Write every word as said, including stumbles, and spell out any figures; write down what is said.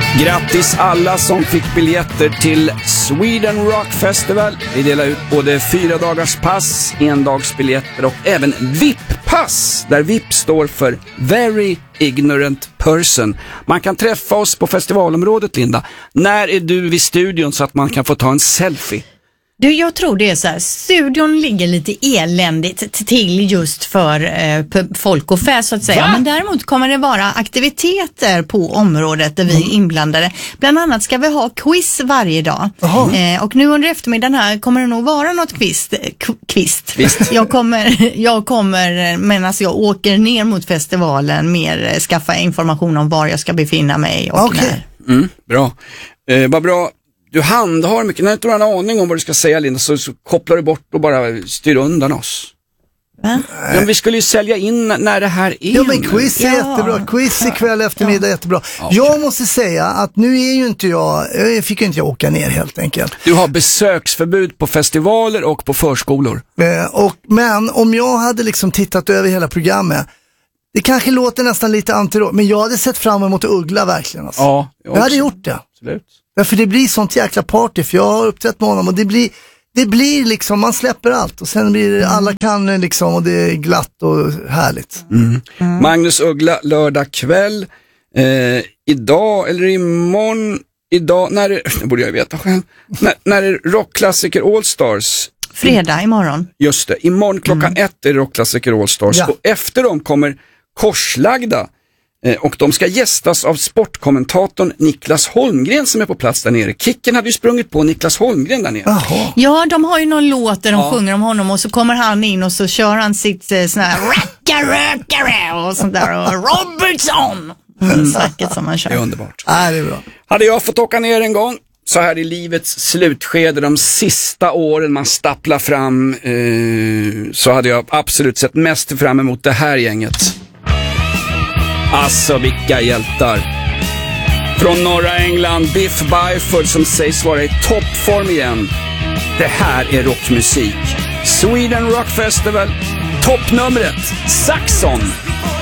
Grattis alla som fick biljetter till Sweden Rock Festival. Vi delar ut både fyra dagars pass, endagsbiljetter och även V I P-pass, där V I P står för Very Ignorant Person. Man kan träffa oss på festivalområdet, Linda. När är du vid studion så att man kan få ta en selfie? Du, jag tror det är så här, studion ligger lite eländigt till just för eh, folk och fä så att säga. Va? Men däremot kommer det vara aktiviteter på området där vi är inblandade. Bland annat ska vi ha quiz varje dag. Eh, och nu under eftermiddagen här kommer det nog vara något quiz. Kvist. Jag kommer, jag kommer medan jag åker ner mot festivalen mer skaffa information om var jag ska befinna mig och okay. när. Mm, bra. Eh, vad bra. Du handhar mycket. När du inte har en aning om vad du ska säga, Linda, så, så kopplar du bort och bara styr undan oss. Va? Men vi skulle ju sälja in när det här är. Ja, men quiz är ja. jättebra. Quiz ikväll eftermiddag är ja. jättebra. Ja, jag okay. måste säga att nu är ju inte jag, jag fick ju inte jag åka ner helt enkelt. Du har besöksförbud på festivaler och på förskolor. Eh, och, men om jag hade liksom tittat över hela programmet, det kanske låter nästan lite antirå, men jag hade sett fram emot Uggla verkligen. Alltså. Ja, jag, jag hade gjort det. Absolut. Ja, för det blir sånt jäkla party, för jag har uppträtt med honom och det blir, det blir liksom, man släpper allt och sen blir det, alla kan liksom och det är glatt och härligt. Mm. Mm. Magnus Uggla, lördag kväll, eh, idag eller imorgon, idag, när det, det borde jag veta själv, när, när är rockklassiker All Stars? Fredag, imorgon. Just det, imorgon klockan mm. ett är rockklassiker All Stars ja. och efter dem kommer Korslagda. Och de ska gästas av sportkommentatorn Niklas Holmgren som är på plats där nere. Kicken hade ju sprungit på Niklas Holmgren där nere. Aha. Ja, de har ju någon låt där de ja. sjunger om honom och så kommer han in och så kör han sitt eh, sån här racka och sånt där och Robertson. Mm. Snacket som han kör. Det är underbart. Ja, det är bra. Hade jag fått åka ner en gång så här i livets slutskede, de sista åren man stapplar fram, eh, så hade jag absolut sett mest fram emot det här gänget. Alltså vilka hjältar. Från norra England, Biff Byford som sägs vara i toppform igen. Det här är rockmusik. Sweden Rock Festival, toppnumret Saxon.